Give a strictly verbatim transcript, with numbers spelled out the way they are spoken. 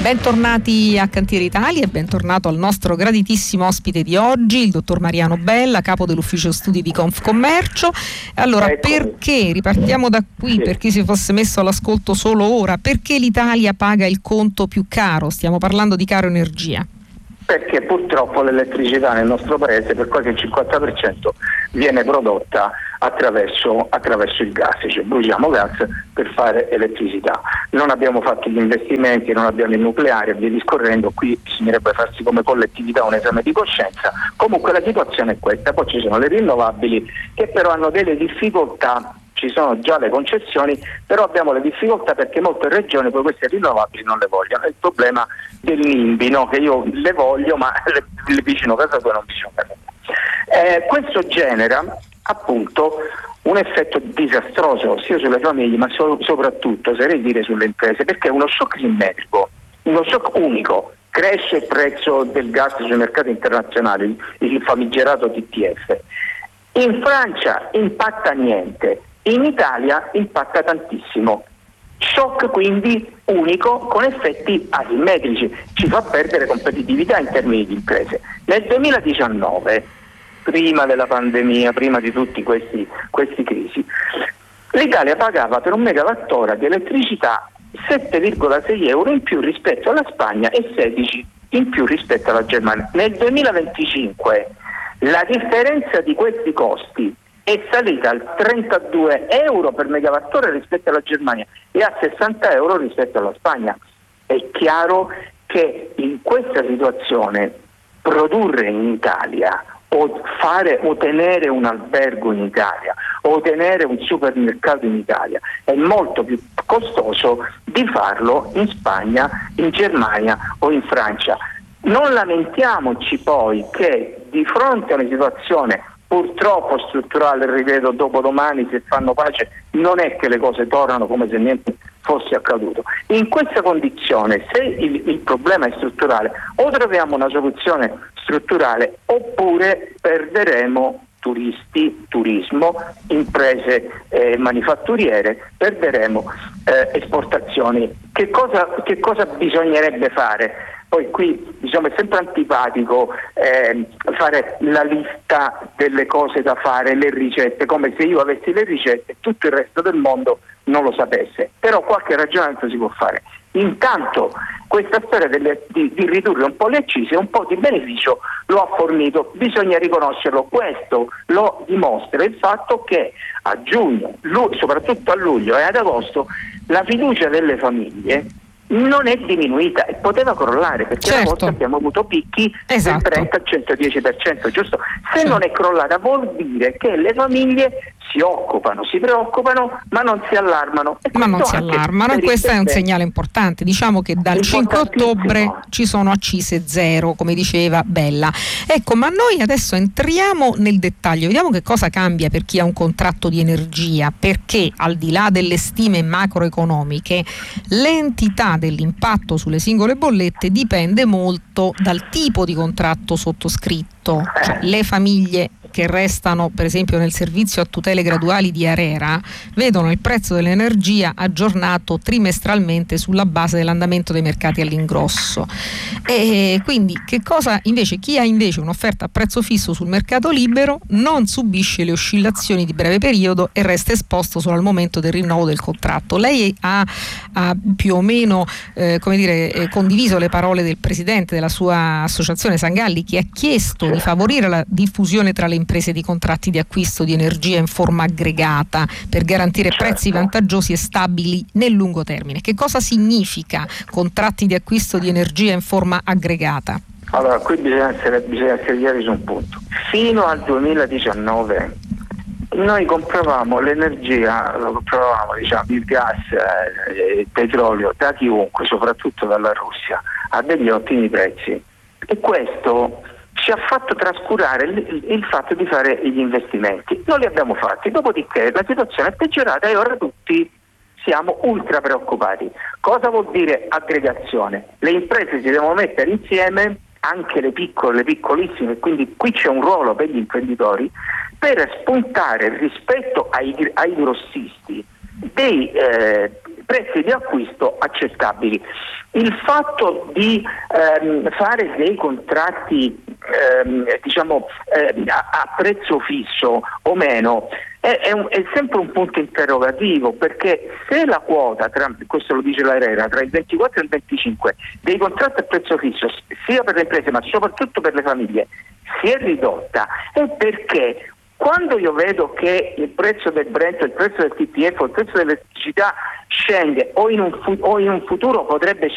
Bentornati a Cantiere Italia e bentornato al nostro graditissimo ospite di oggi, il dottor Mariano Bella, capo dell'ufficio studi di Confcommercio. Allora, Eccomi. Perché, ripartiamo da qui, Sì. per chi si fosse messo all'ascolto solo ora, perché l'Italia paga il conto più caro? Stiamo parlando di caro energia. Perché purtroppo l'elettricità nel nostro paese per quasi il cinquanta per cento viene prodotta attraverso, attraverso il gas, cioè bruciamo gas per fare elettricità. Non abbiamo fatto gli investimenti, non abbiamo il nucleare e via discorrendo, qui bisognerebbe farsi come collettività un esame di coscienza. Comunque la situazione è questa, poi ci sono le rinnovabili che però hanno delle difficoltà. Ci sono già le concessioni, però abbiamo le difficoltà perché molte regioni poi queste rinnovabili non le vogliono. È il problema del NIMBY, no? Che io le voglio ma le, le vicino casa tua non vicino casa tua. Eh, questo genera appunto un effetto disastroso sia sulle famiglie ma so, soprattutto, oserei dire, sulle imprese, perché è uno shock simmetrico, uno shock unico. Cresce il prezzo del gas sui mercati internazionali, il famigerato T T F. In Francia impatta niente. In Italia impatta tantissimo. Shock quindi unico con effetti asimmetrici, ci fa perdere competitività in termini di imprese. Nel duemiladiciannove, prima della pandemia, prima di tutti questi, questi crisi, l'Italia pagava per un megawattora di elettricità sette virgola sei euro in più rispetto alla Spagna e sedici in più rispetto alla Germania. Nel duemilaventicinque la differenza di questi costi è salita al trentadue euro per megawattora rispetto alla Germania e a sessanta euro rispetto alla Spagna. È chiaro che in questa situazione produrre in Italia o fare o tenere un albergo in Italia o tenere un supermercato in Italia è molto più costoso di farlo in Spagna, in Germania o in Francia. Non lamentiamoci poi che di fronte a una situazione purtroppo strutturale, ripeto, dopodomani se fanno pace non è che le cose tornano come se niente fosse accaduto. In questa condizione, se il, il problema è strutturale, o troviamo una soluzione strutturale oppure perderemo turisti, turismo, imprese eh, manifatturiere, perderemo eh, esportazioni. Che cosa, che cosa bisognerebbe fare? Poi qui diciamo è sempre antipatico eh, fare la lista delle cose da fare, le ricette, come se io avessi le ricette e tutto il resto del mondo non lo sapesse, però qualche ragionamento si può fare. Intanto questa storia delle, di, di ridurre un po' le accise, un po' di beneficio lo ha fornito, bisogna riconoscerlo. Questo lo dimostra il fatto che a giugno, lu- soprattutto a luglio e ad agosto, la fiducia delle famiglie non è diminuita e poteva crollare, perché certo. a volte abbiamo avuto picchi esatto. del trenta al centodieci per cento, giusto? Se certo. non è crollata vuol dire che le famiglie si occupano, si preoccupano, ma non si allarmano. E ma non si allarmano e questo è un segnale importante. Diciamo che dal cinque ottobre ci sono accise zero, come diceva Bella. Ecco, ma noi adesso entriamo nel dettaglio, vediamo che cosa cambia per chi ha un contratto di energia, perché al di là delle stime macroeconomiche l'entità dell'impatto sulle singole bollette dipende molto dal tipo di contratto sottoscritto. Cioè, le famiglie che restano per esempio nel servizio a tutele graduali di ARERA vedono il prezzo dell'energia aggiornato trimestralmente sulla base dell'andamento dei mercati all'ingrosso. E quindi che cosa invece chi ha invece un'offerta a prezzo fisso sul mercato libero non subisce le oscillazioni di breve periodo e resta esposto solo al momento del rinnovo del contratto. Lei ha, ha più o meno eh, come dire, eh, condiviso le parole del presidente della sua associazione Sangalli, che ha chiesto di favorire la diffusione tra le imprese di contratti di acquisto di energia in forma aggregata per garantire prezzi vantaggiosi e stabili nel lungo termine. Che cosa significa contratti di acquisto di energia in forma aggregata? Allora, qui bisogna essere, bisogna essere chiari su un punto. Fino al duemiladiciannove noi compravamo l'energia, lo compravamo diciamo, il gas, eh, il petrolio da chiunque, soprattutto dalla Russia, a degli ottimi prezzi. E questo ci ha fatto trascurare il, il fatto di fare gli investimenti. Non li abbiamo fatti, dopodiché la situazione è peggiorata e ora tutti siamo ultra preoccupati. Cosa vuol dire aggregazione? Le imprese si devono mettere insieme, anche le piccole, le piccolissime, quindi qui c'è un ruolo per gli imprenditori per spuntare rispetto ai, ai grossisti dei, eh, prezzi di acquisto accettabili. Il fatto di ehm, fare dei contratti ehm, diciamo eh, a, a prezzo fisso o meno è, è, un, è sempre un punto interrogativo, perché se la quota, tra, questo lo dice l'ARERA, tra il ventiquattro e il venticinque dei contratti a prezzo fisso, sia per le imprese ma soprattutto per le famiglie, si è ridotta, è perché quando io vedo che il prezzo del Brent, il prezzo del T T F o il prezzo dell'elettricità scende o in un, fu- o in un futuro potrebbe